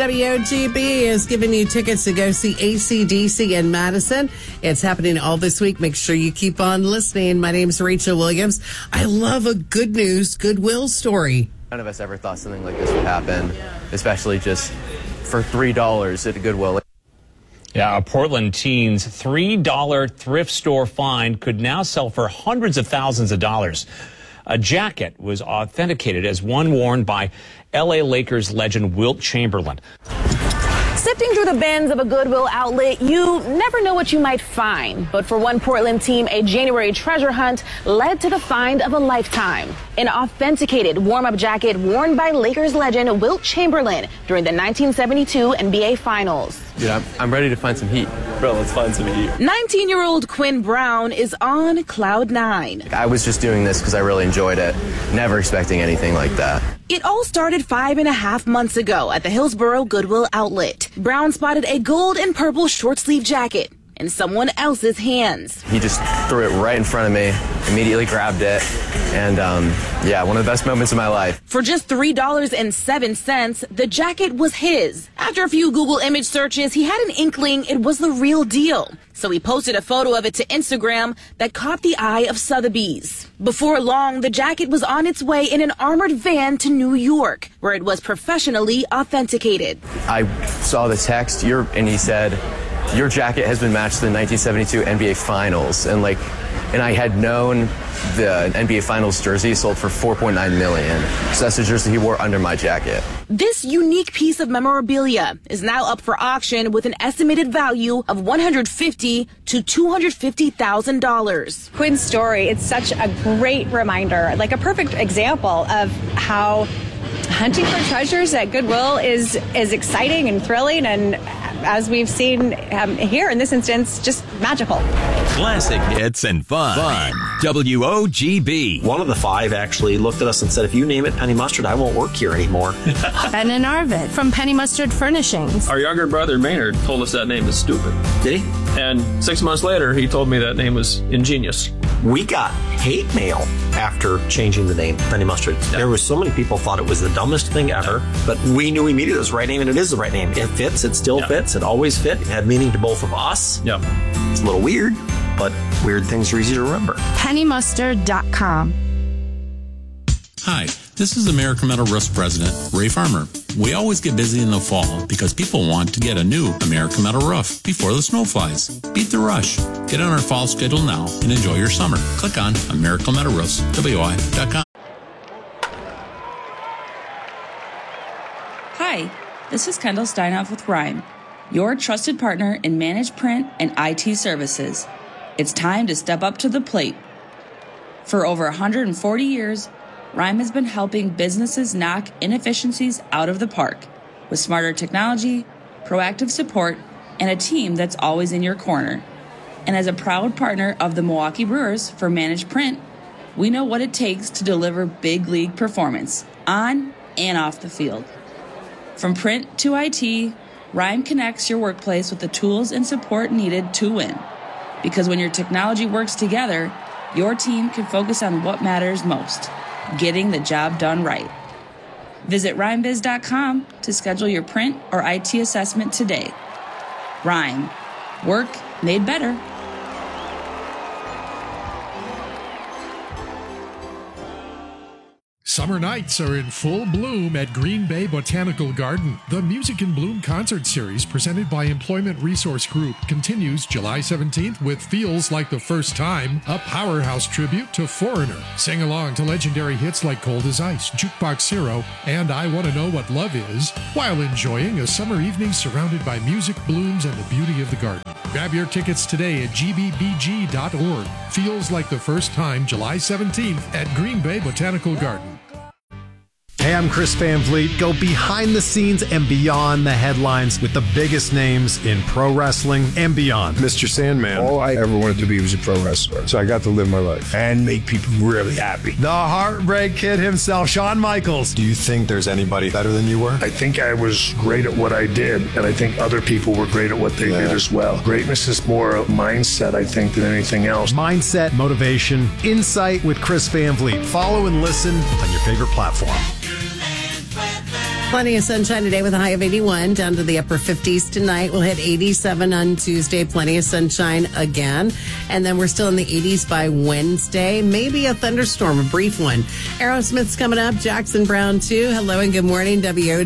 WOGB is giving you tickets to go see AC/DC in Madison. It's happening all this week. Make sure you keep on listening. My name is Rachel Williams. I love a good news, goodwill story. None of us ever thought something like this would happen, especially just for $3 at a Goodwill. Yeah, a Portland teen's $3 thrift store find could now sell for hundreds of thousands of dollars. A jacket was authenticated as one worn by L.A. Lakers legend Wilt Chamberlain. Sifting through the bins of a Goodwill outlet, you never know what you might find. But for one Portland team, a January treasure hunt led to the find of a lifetime. An authenticated warm-up jacket worn by Lakers legend Wilt Chamberlain during the 1972 NBA Finals. Dude, I'm ready to find some heat. Bro, let's find some heat. 19-year-old Quinn Brown is on cloud nine. I was just doing this because I really enjoyed it, never expecting anything like that. It all started 5.5 months ago at the Hillsborough Goodwill outlet. Brown spotted a gold and purple short-sleeve jacket in someone else's hands. He just threw it right in front of me, immediately grabbed it, and one of the best moments of my life. For just $3.07, the jacket was his. After a few Google image searches, he had an inkling it was the real deal. So he posted a photo of it to Instagram that caught the eye of Sotheby's. Before long, the jacket was on its way in an armored van to New York, where it was professionally authenticated. I saw the text, and he said, "Your jacket has been matched to the 1972 NBA Finals." And I had known the NBA Finals jersey sold for $4.9 million. So that's the jersey he wore under my jacket. This unique piece of memorabilia is now up for auction with an estimated value of $150,000 to $250,000. Quinn's story, it's such a great reminder, like a perfect example of how hunting for treasures at Goodwill is exciting and thrilling, and as we've seen here in this instance, just magical. Classic hits and fun. WOGB. One of the five actually looked at us and said, "If you name it Penny Mustard, I won't work here anymore." Ben and Arvid from Penny Mustard Furnishings. Our younger brother Maynard told us that name is stupid. Did he? And 6 months later, he told me that name was ingenious. We got hate mail after changing the name Penny Mustard. Yeah. There were so many people thought it was the dumbest thing ever, but we knew immediately it was the right name, and it is the right name. It fits. It still fits. It always fit. It had meaning to both of us. Yeah. It's a little weird, but weird things are easy to remember. PennyMustard.com. Hi, this is American Metal Roofs President Ray Farmer. We always get busy in the fall because people want to get a new American Metal roof before the snow flies. Beat the rush. Get on our fall schedule now and enjoy your summer. Click on AmericanMetalRoofsWI.com. Hi, this is Kendall Steinhoff with Rhyme, your trusted partner in managed print and IT services. It's time to step up to the plate. For over 140 years, Rhyme has been helping businesses knock inefficiencies out of the park with smarter technology, proactive support, and a team that's always in your corner. And as a proud partner of the Milwaukee Brewers for Managed Print, we know what it takes to deliver big league performance on and off the field. From print to IT, Rhyme connects your workplace with the tools and support needed to win. Because when your technology works together, your team can focus on what matters most. Getting the job done right. Visit rhymebiz.com to schedule your print or IT assessment today. Rhyme. Work made better. Summer nights are in full bloom at Green Bay Botanical Garden. The Music in Bloom concert series presented by Employment Resource Group continues July 17th with Feels Like the First Time, a powerhouse tribute to Foreigner. Sing along to legendary hits like Cold as Ice, Jukebox Hero, and I Want to Know What Love Is, while enjoying a summer evening surrounded by music, blooms, and the beauty of the garden. Grab your tickets today at gbbg.org. Feels Like the First Time, July 17th at Green Bay Botanical Garden. Hey, I'm Chris Van Vliet. Go behind the scenes and beyond the headlines with the biggest names in pro wrestling and beyond. Mr. Sandman. All I ever wanted to be was a pro wrestler. So I got to live my life and make people really happy. The Heartbreak Kid himself, Shawn Michaels. Do you think there's anybody better than you were? I think I was great at what I did, and I think other people were great at what they did as well. Greatness is more a mindset, I think, than anything else. Mindset, motivation, insight with Chris Van Vliet. Follow and listen on your favorite platform. Plenty of sunshine today with a high of 81, down to the upper 50s tonight. We'll hit 87 on Tuesday. Plenty of sunshine again. And then we're still in the 80s by Wednesday. Maybe a thunderstorm, a brief one. Aerosmith's coming up. Jackson Brown, too. Hello and good morning, WO.